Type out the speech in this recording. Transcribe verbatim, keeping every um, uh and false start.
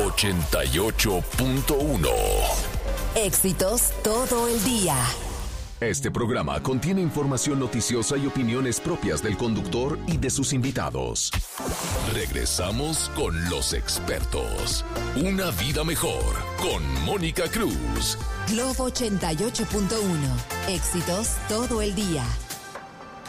ochenta y ocho punto uno. Éxitos todo el día. Este programa contiene información noticiosa y opiniones propias del conductor y de sus invitados. Regresamos con los expertos. Una vida mejor con Mónica Cruz. Globo ochenta y ocho punto uno. Éxitos todo el día.